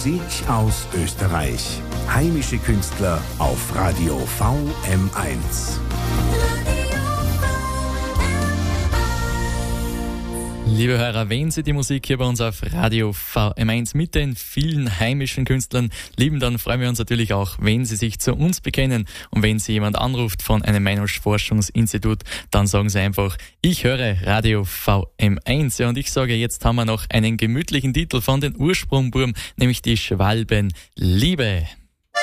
Musik aus Österreich. Heimische Künstler auf Radio VM1. Liebe Hörer, wenn Sie die Musik hier bei uns auf Radio VM1 mit den vielen heimischen Künstlern lieben, dann freuen wir uns natürlich auch, wenn Sie sich zu uns bekennen. Und wenn Sie jemand anruft von einem Meinungsforschungsinstitut, dann sagen Sie einfach, ich höre Radio VM1. Ja, und ich sage, jetzt haben wir noch einen gemütlichen Titel von den Ursprungburm, nämlich die Schwalben Liebe.